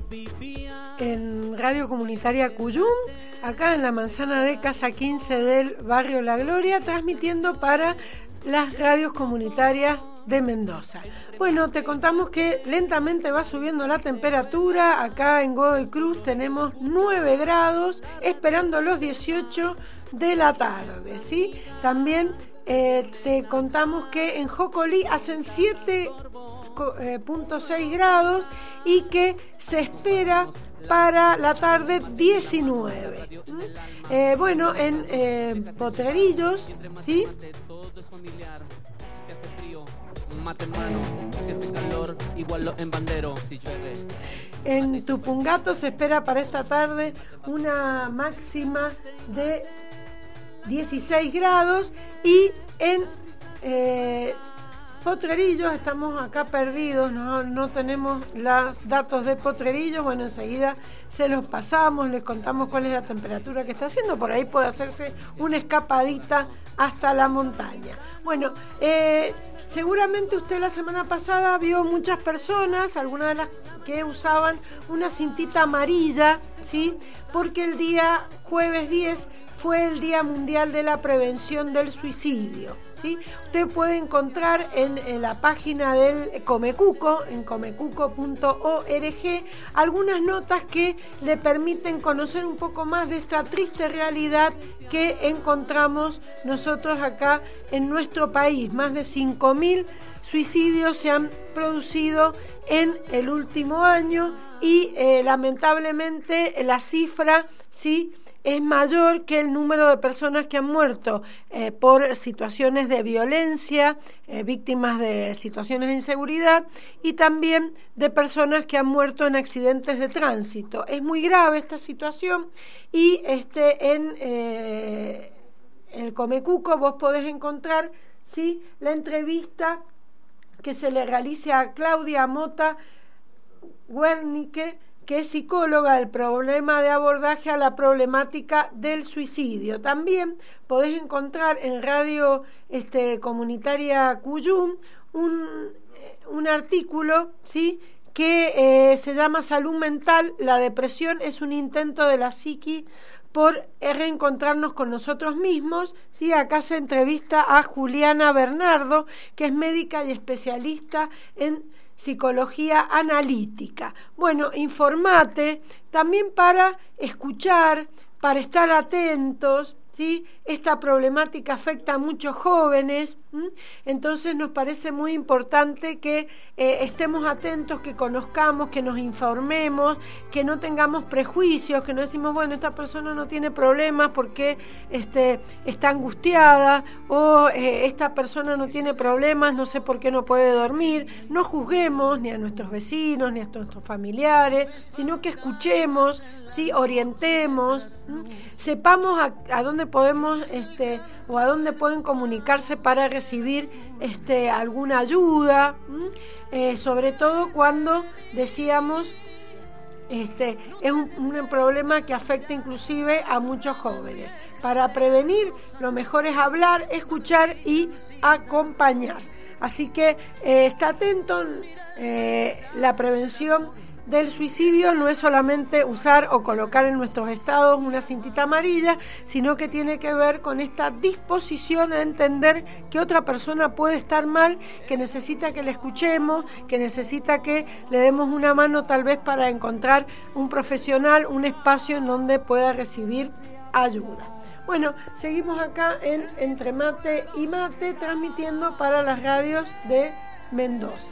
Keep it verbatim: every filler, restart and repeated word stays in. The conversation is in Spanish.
en Radio Comunitaria Cuyum, acá en la manzana de Casa quince del barrio La Gloria, transmitiendo para las radios comunitarias de Mendoza. Bueno, te contamos que lentamente va subiendo la temperatura. Acá en Godoy Cruz tenemos nueve grados, esperando los dieciocho de la tarde, ¿sí? También eh, te contamos que en Jocolí hacen siete punto seis grados y que se espera para la tarde diecinueve. ¿Mm? Eh, bueno, en eh, Potrerillos, ¿sí? En Tupungato se espera para esta tarde una máxima de dieciséis grados y en eh, Potrerillos estamos acá perdidos, no, no tenemos los datos de Potrerillos. Bueno, enseguida se los pasamos, les contamos cuál es la temperatura que está haciendo. Por ahí puede hacerse una escapadita hasta la montaña. Bueno, eh, seguramente usted la semana pasada vio muchas personas, algunas de las que usaban una cintita amarilla, ¿sí? Porque el día jueves diez fue el Día Mundial de la Prevención del Suicidio, ¿sí? Usted puede encontrar en, en la página del Comecuco, en comecuco punto org, algunas notas que le permiten conocer un poco más de esta triste realidad que encontramos nosotros acá en nuestro país. Más de cinco mil suicidios se han producido en el último año y eh, lamentablemente la cifra, ¿sí?, es mayor que el número de personas que han muerto eh, por situaciones de violencia, eh, víctimas de situaciones de inseguridad y también de personas que han muerto en accidentes de tránsito. Es muy grave esta situación y este en eh, el Comecuco vos podés encontrar, ¿sí?, la entrevista que se le realice a Claudia Mota Wernicke, que es psicóloga del problema de abordaje a la problemática del suicidio. También podés encontrar en Radio este, Comunitaria Cuyum un, un artículo, ¿sí?, que eh, se llama Salud Mental, la depresión es un intento de la psiqui por reencontrarnos con nosotros mismos, ¿sí? Acá se entrevista a Juliana Bernardo, que es médica y especialista en psicología analítica. Bueno, informate también para escuchar, para estar atentos, ¿sí? Esta problemática afecta a muchos jóvenes, ¿m? Entonces nos parece muy importante que eh, estemos atentos, que conozcamos, que nos informemos, que no tengamos prejuicios, que no decimos, bueno, esta persona no tiene problemas porque este, está angustiada, o eh, esta persona no tiene problemas, no sé por qué no puede dormir. No juzguemos ni a nuestros vecinos, ni a nuestros familiares, sino que escuchemos, ¿sí? Orientemos, ¿m? Sepamos a, a dónde podemos este, o a dónde pueden comunicarse para recibir este, alguna ayuda, eh, sobre todo cuando decíamos este, es un, un problema que afecta inclusive a muchos jóvenes. Para prevenir, lo mejor es hablar, escuchar y acompañar. Así que eh, está atento, eh, la prevención del suicidio no es solamente usar o colocar en nuestros estados una cintita amarilla, sino que tiene que ver con esta disposición a entender que otra persona puede estar mal, que necesita que le escuchemos, que necesita que le demos una mano tal vez para encontrar un profesional, un espacio en donde pueda recibir ayuda. Bueno, seguimos acá en Entre Mate y Mate, transmitiendo para las radios de Mendoza.